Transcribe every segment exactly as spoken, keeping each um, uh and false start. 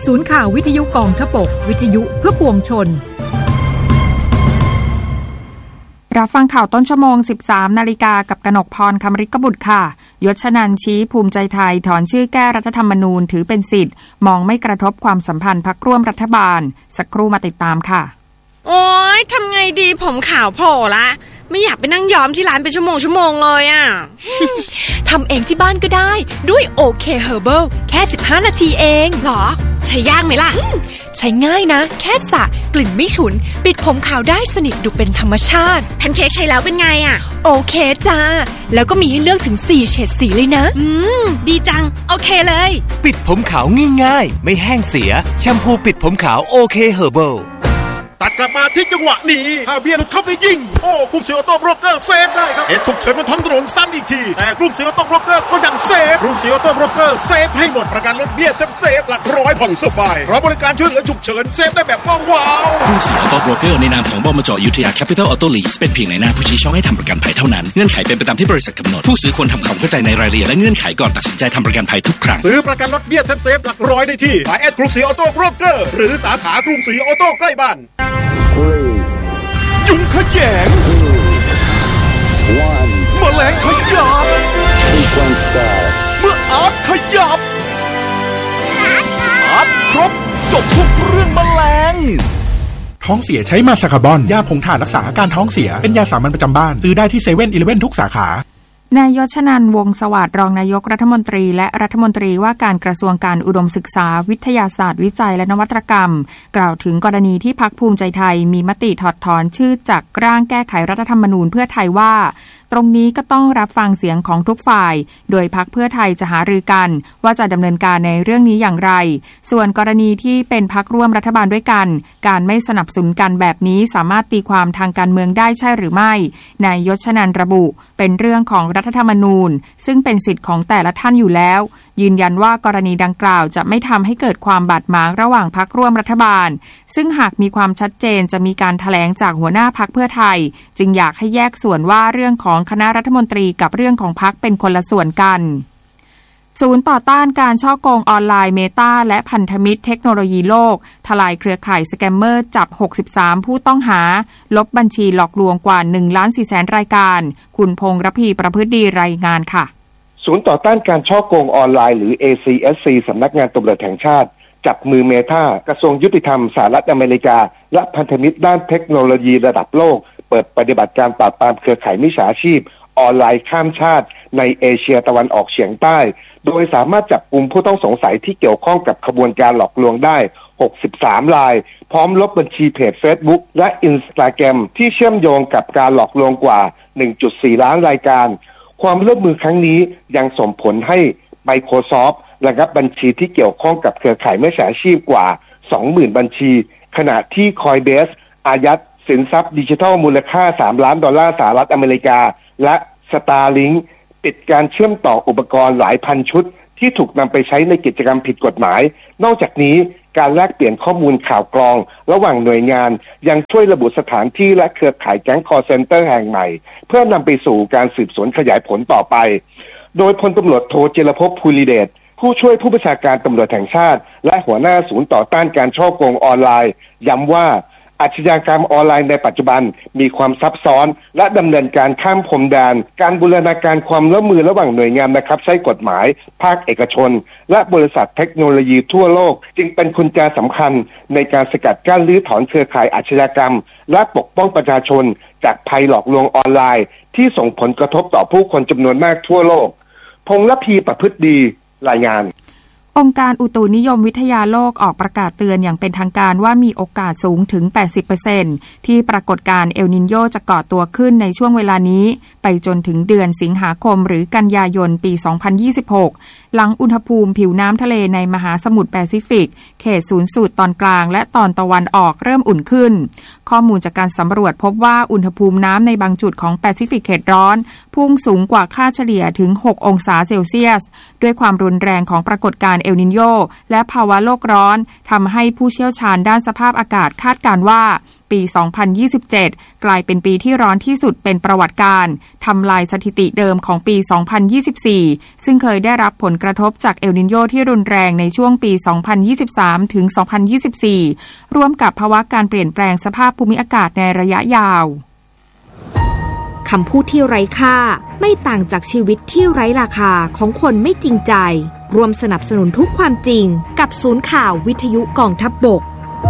ศูนย์ข่าววิทยุกองทพบกวิทยุเพื่อปวงชนรับฟังข่าวต้นชั่วโมง สิบสามนาฬิกากับกนกพรคำริกบุตรค่ะยศนันท์ชี้ภูมิใจไทยถอนชื่อแก้รัฐธรรมนูญถือเป็นสิทธิ์มองไม่กระทบความสัมพันธ์พรรคร่วมรัฐบาลสักครู่มาติดตามค่ะโอ๊ยทำไงดีผมขาวโผล่ละไม่อยากไปนั่งย้อมที่ร้านเป็นชั่วโมงชั่วโมงเลยอ่ะทำเองที่บ้านก็ได้ด้วยโอเคเฮอร์เบิลแค่สิบห้านาทีเองหรอใช้ยากไหมล่ะใช้ง่ายนะแค่สระกลิ่นไม่ฉุนปิดผมขาวได้สนิทดูเป็นธรรมชาติแพนเค้กใช้แล้วเป็นไงอ่ะโอเคจ้าแล้วก็มีให้เลือกถึงสี่เฉดสีเลยนะอืมดีจังโอเคเลยปิดผมขาวง่ายๆไม่แห้งเสียแชมพูปิดผมขาวโอเคเฮอร์เบิลตัดกลับมาที่จังหวะนี้ถ้าเบียร์หลุดเข้าไปยิงโอ้กลุ่มเสียออโต้โบรกเกอร์เซฟได้ครับเหตุฉุกเฉินบนท้องถนนซ้ำอีกทีแต่กลุ่มเสียออโต้โบรกเกอร์ก็ยังเซฟกลุ่มเสียออโต้โบรกเกอร์เซฟให้หมดประกันรถเบี้ยเซฟเซฟหลักร้อยผ่อนสบายเพราะบริการช่วยเหลือฉุกเฉินเซฟได้แบบว้าวกลุ่มเสียออโต้โบรกเกอร์ในนามของบมจ.อยุธยาแคปิตอลออโต้ลีสเป็นเพียงในหน้าผู้ชี้ช่องให้ทำประกันภัยเท่านั้นเงื่อนไขเป็นไปตามที่บริษัทกำหนดผู้ซื้อควรทำความเข้าใจในรายละเอียดและเงื่อนไขก่อนตัดสินใจทำประกันภัยทุกครั้งซื้อประกันรถเบี้ยเซฟเซฟหลักร้อยได้ที่สายแอดกลุ่มเสียออโต้โบรกเกอร์หรือสาขากลุ่มเสียออโต้ใกล้บ้านจุงขยงแมลงขยับเมื่ออาร์ตขยับอาร์ตครบจบทุกเรื่องแมลงท้องเสียใช้มาซาคาบอนยาผงถ่านรักษาอาการท้องเสียเป็นยาสามัญประจำบ้านซื้อได้ที่เซเว่นอีเลฟเว่นทุกสาขานายชนันท์วงศ์สวัสดิ์รองนายกรัฐมนตรีและรัฐมนตรีว่าการกระทรวงการอุดมศึกษาวิทยาศาสตร์วิจัยและนวัตกรรมกล่าวถึงกรณีที่พรรคภูมิใจไทยมีมติถอดถอนชื่อจากร่างแก้ไขรัฐธรรมนูญเพื่อไทยว่าตรงนี้ก็ต้องรับฟังเสียงของทุกฝ่ายโดยพรรคเพื่อไทยจะหารือกันว่าจะดำเนินการในเรื่องนี้อย่างไรส่วนกรณีที่เป็นพรรคร่วมรัฐบาลด้วยกันการไม่สนับสนุนกันแบบนี้สามารถตีความทางการเมืองได้ใช่หรือไม่นายชนันท์ระบุเป็นเรื่องของรัฐธรรมนูญซึ่งเป็นสิทธิ์ของแต่ละท่านอยู่แล้วยืนยันว่ากรณีดังกล่าวจะไม่ทำให้เกิดความบาดหมางระหว่างพรรคร่วมรัฐบาลซึ่งหากมีความชัดเจนจะมีการแถลงจากหัวหน้าพรรคเพื่อไทยจึงอยากให้แยกส่วนว่าเรื่องของคณะรัฐมนตรีกับเรื่องของพรรคเป็นคนละส่วนกันศูนย์ต่อต้านการฉ้อโกงออนไลน์เมตาและพันธมิตรเทคโนโลยีโลกทลายเครือข่ายสแกมเมอร์จับหกสิบสามผู้ต้องหาลบบัญชีหลอกลวงกว่า หนึ่งล้านสี่แสน รายการคุณพงษ์ระพีประพฤติดีรายงานค่ะศูนย์ต่อต้านการฉ้อโกงออนไลน์หรือ เอ ซี เอส ซี สำนักงานตำรวจแห่งชาติจับมือเมตากระทรวงยุติธรรมสหรัฐอเมริกาและพันธมิตรด้านเทคโนโลยีระดับโลกเปิดปฏิบัติการปราบปรามเครือข่ายมิจฉาชีพออนไลน์ข้ามชาติในเอเชียตะวันออกเฉียงใต้โดยสามารถจับกุมผู้ต้องสงสัยที่เกี่ยวข้องกับขบวนการหลอกลวงได้หกสิบสามรายพร้อมลบบัญชีเพจ Facebook และ Instagram ที่เชื่อมโยงกับการหลอกลวงกว่า หนึ่งจุดสี่ ล้านรายการความร่วมมือครั้งนี้ยังส่งผลให้ Microsoft ระงับบัญชีที่เกี่ยวข้องกับเครือข่ายมิจฉาชีพกว่า สองหมื่น บัญชีขณะที่ Coinbase อายัดสินทรัพย์ดิจิทัลมูลค่าสามล้านดอลลาร์สหรัฐอเมริกาและ Starlink ปิดการเชื่อมต่ออุปกรณ์หลายพันชุดที่ถูกนำไปใช้ในกิจกรรมผิดกฎหมายนอกจากนี้การแลกเปลี่ยนข้อมูลข่าวกรองระหว่างหน่วยงานยังช่วยระบุสถานที่และเครือข่ายแก๊งคอลเซ็นเตอร์แห่งใหม่เพื่อนำไปสู่การสืบสวนขยายผลต่อไปโดยพลตำรวจโทเจรภพภูริเดชผู้ช่วยผู้บัญชาการตำรวจแห่งชาติและหัวหน้าศูนย์ต่อต้านการฉ้อโกงออนไลน์ย้ำว่าอาชญากรรมออนไลน์ในปัจจุบันมีความซับซ้อนและดำเนินการข้ามพรมแดนการบูรณาการความร่วมมือระหว่างหน่วยงานนะครับใช้กฎหมายภาคเอกชนและบริษัทเทคโนโลยีทั่วโลกจึงเป็นกุญแจสำคัญในการสกัดกั้นรื้อถอนเครือข่ายอาชญากรรมและปกป้องประชาชนจากภัยหลอกลวงออนไลน์ที่ส่งผลกระทบต่อผู้คนจำนวนมากทั่วโลกพงษ์ระพีประพฤติดีรายงานองค์การอุตุนิยมวิทยาโลกออกประกาศเตือนอย่างเป็นทางการว่ามีโอกาสสูงถึง แปดสิบเปอร์เซ็นต์ ที่ปรากฏการณ์เอลนิโญจะก่อตัวขึ้นในช่วงเวลานี้ไปจนถึงเดือนสิงหาคมหรือกันยายนปีสองพันยี่สิบหกหลังอุณหภูมิผิวน้ำทะเลในมหาสมุทรแปซิฟิกเขตศูนย์สูตรตอนกลางและตอนตะวันออกเริ่มอุ่นขึ้นข้อมูลจากการสำรวจพบว่าอุณหภูมิน้ำในบางจุดของแปซิฟิกเขตร้อนพุ่งสูงกว่าค่าเฉลี่ยถึงหกองศาเซลเซียสด้วยความรุนแรงของปรากฏการณ์เอลนิโญและภาวะโลกร้อนทำให้ผู้เชี่ยวชาญด้านสภาพอากาศคาดการณ์ว่าปปี สองพันยี่สิบเจ็ด กลายเป็นปีที่ร้อนที่สุดเป็นประวัติการทำลายสถิติเดิมของปี สองพันยี่สิบสี่ ซึ่งเคยได้รับผลกระทบจากเอลนิโญที่รุนแรงในช่วงปี สองพันยี่สิบสาม ถึง สองพันยี่สิบสี่ ร่วมกับภาวะการเปลี่ยนแปลงสภาพภูมิอากาศในระยะยาวคำพูดที่ไร้ค่าไม่ต่างจากชีวิตที่ไร้ราคาของคนไม่จริงใจรวมสนับสนุนทุกความจริงกับศูนย์ข่าววิทยุกองทัพบก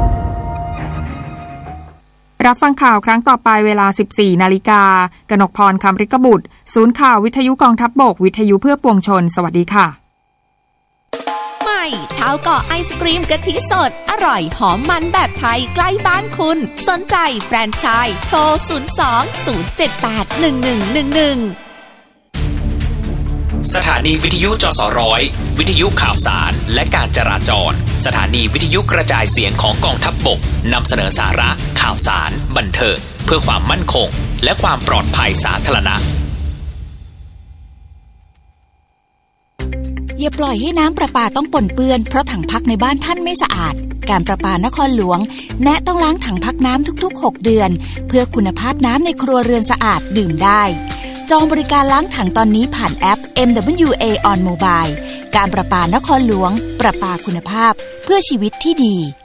รับฟังข่าวครั้งต่อไปเวลา สิบสี่นาฬิกากนกพรคำริกบุตรศูนย์ข่าววิทยุกองทัพบกวิทยุเพื่อปวงชนสวัสดีค่ะใหม่ชาวเกาะไอศกรีมกะทิสดอร่อยหอมมันแบบไทยใกล้บ้านคุณสนใจแฟรนไชส์โทรศูนย์ สอง ศูนย์ เจ็ด แปด หนึ่ง หนึ่ง หนึ่ง หนึ่งสถานีวิทยุจสร้อยวิทยุข่าวสารและการจราจรสถานีวิทยุกระจายเสียงของกองทัพบกนำเสนอสาระข่าวสารบันเทิงเพื่อความมั่นคงและความปลอดภัยสาธารณะอย่าปล่อยให้น้ำประปาต้องปนเปื้อนเพราะถังพักในบ้านท่านไม่สะอาดการประปานครหลวงแนะต้องล้างถังพักน้ำทุกๆหกเดือนเพื่อคุณภาพน้ำในครัวเรือนสะอาดดื่มได้จองบริการล้างถังตอนนี้ผ่านแอป เอ็ม ดับเบิลยู เอ on Mobile การประปานครหลวงประปาคุณภาพเพื่อชีวิตที่ดี